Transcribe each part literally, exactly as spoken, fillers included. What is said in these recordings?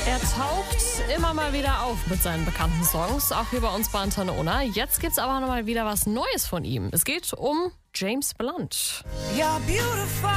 Er taucht immer mal wieder auf mit seinen bekannten Songs, auch hier bei uns bei Antenne Unna. Jetzt gibt's aber noch mal wieder was Neues von ihm. Es geht um James Blunt. You're beautiful.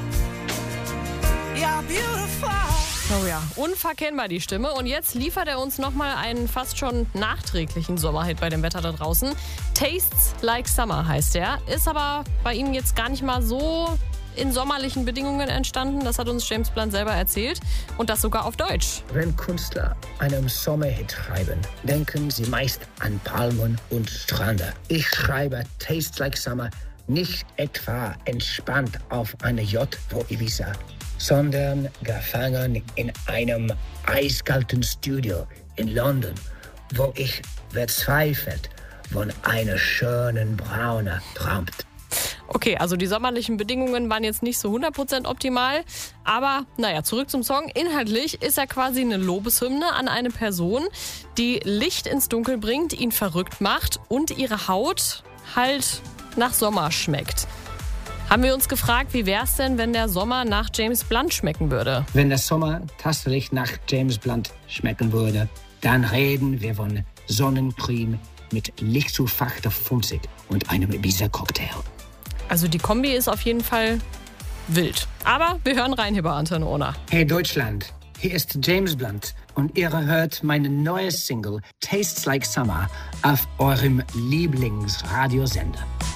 You're beautiful. Oh ja, unverkennbar die Stimme. Und jetzt liefert er uns nochmal einen fast schon nachträglichen Sommerhit bei dem Wetter da draußen. Tastes Like Summer heißt er. Ist aber bei ihm jetzt gar nicht mal so in sommerlichen Bedingungen entstanden. Das hat uns James Blunt selber erzählt. Und das sogar auf Deutsch. Wenn Künstler einen Sommerhit schreiben, denken sie meist an Palmen und Strände. Ich schreibe Tastes Like Summer nicht etwa entspannt auf einer Yacht vor Ibiza, sondern gefangen in einem eiskalten Studio in London, wo ich verzweifelt von einer schönen Braune träumt. Okay, also die sommerlichen Bedingungen waren jetzt nicht so hundert Prozent optimal, aber naja, zurück zum Song. Inhaltlich ist er quasi eine Lobeshymne an eine Person, die Licht ins Dunkel bringt, ihn verrückt macht und ihre Haut halt nach Sommer schmeckt. Haben wir uns gefragt, wie wäre es denn, wenn der Sommer nach James Blunt schmecken würde? Wenn der Sommer tatsächlich nach James Blunt schmecken würde, dann reden wir von Sonnencreme mit lichtzufachter Funzig und einem Ibiza-Cocktail. Also die Kombi ist auf jeden Fall wild. Aber wir hören rein hier bei Antenne Unna. Hey Deutschland, hier ist James Blunt und ihr hört meine neue Single Tastes Like Summer auf eurem Lieblingsradiosender.